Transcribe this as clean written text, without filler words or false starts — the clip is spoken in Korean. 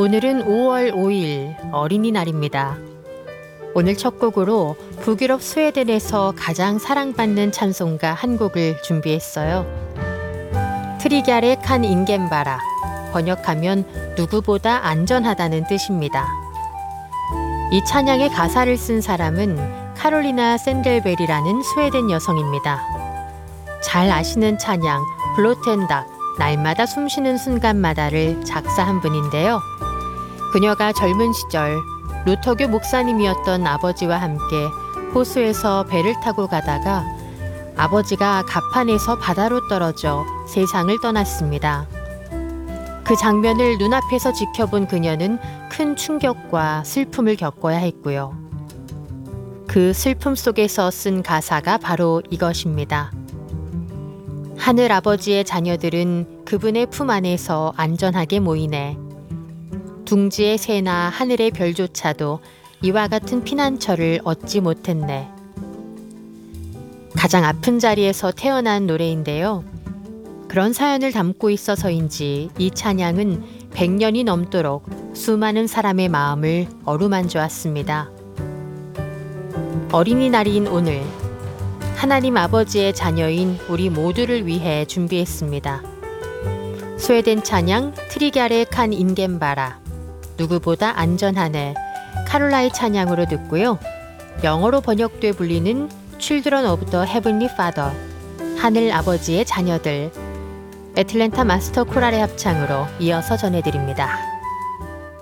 오늘은 5월 5일 어린이날입니다. 오늘 첫 곡으로 북유럽 스웨덴에서 가장 사랑받는 찬송가 한 곡을 준비했어요. 트리갸레 칸 인겐바라, 번역하면 누구보다 안전하다는 뜻입니다. 이 찬양의 가사를 쓴 사람은 카롤리나 샌델벨이라는 스웨덴 여성입니다. 잘 아시는 찬양 블로텐닥, 날마다 숨쉬는 순간마다를 작사한 분인데요. 그녀가 젊은 시절 루터교 목사님이었던 아버지와 함께 호수에서 배를 타고 가다가 아버지가 갑판에서 바다로 떨어져 세상을 떠났습니다. 그 장면을 눈앞에서 지켜본 그녀는 큰 충격과 슬픔을 겪어야 했고요. 그 슬픔 속에서 쓴 가사가 바로 이것입니다. 하늘 아버지의 자녀들은 그분의 품 안에서 안전하게 모이네. 둥지의 새나 하늘의 별조차도 이와 같은 피난처를 얻지 못했네. 가장 아픈 자리에서 태어난 노래인데요. 그런 사연을 담고 있어서인지 이 찬양은 100년이 넘도록 수많은 사람의 마음을 어루만져왔습니다. 어린이날인 오늘, 하나님 아버지의 자녀인 우리 모두를 위해 준비했습니다. 스웨덴 찬양 트리갸레 칸 인겐바라, 누구보다 안전하네, 카롤라의 찬양으로 듣고요. 영어로 번역돼 불리는 Children of the Heavenly Father, 하늘 아버지의 자녀들, 애틀랜타 마스터 코랄의 합창으로 이어서 전해드립니다.